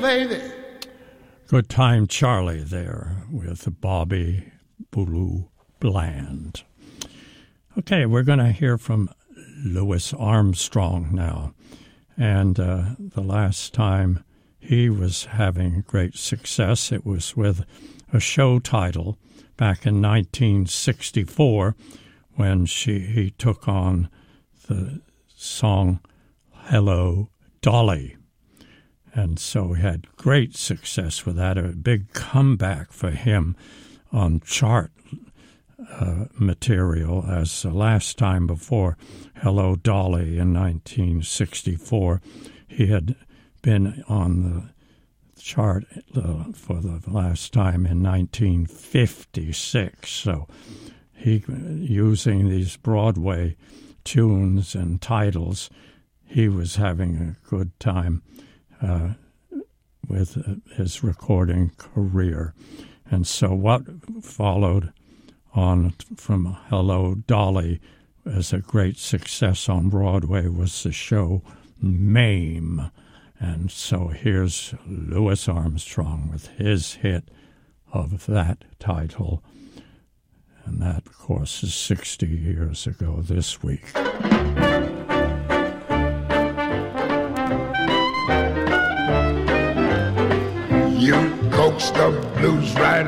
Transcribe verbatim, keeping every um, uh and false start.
lady. Good Time Charlie there with Bobby Bulu Bland. Okay, we're going to hear from Louis Armstrong now. And uh, the last time he was having great success, it was with a show title back in nineteen sixty-four when she he took on the song Hello, Dolly. And so he had great success with that, a big comeback for him on chart uh, material as the last time before Hello, Dolly in nineteen sixty-four. He had been on the chart uh, for the last time in nineteen fifty-six. So he, using these Broadway tunes and titles, he was having a good time uh, with uh, his recording career. And so what followed on from Hello, Dolly as a great success on Broadway was the show Mame. And so here's Louis Armstrong with his hit of that title. And that, of course, is sixty years ago this week. You coaxed the blues right